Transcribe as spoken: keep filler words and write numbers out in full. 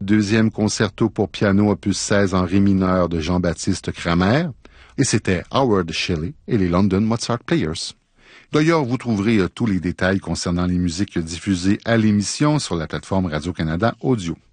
deuxième concerto pour piano opus seize en ré mineur de Jean-Baptiste Cramer. Et c'était Howard Shelley et les London Mozart Players. D'ailleurs, vous trouverez euh, tous les détails concernant les musiques diffusées à l'émission sur la plateforme Radio-Canada Audio.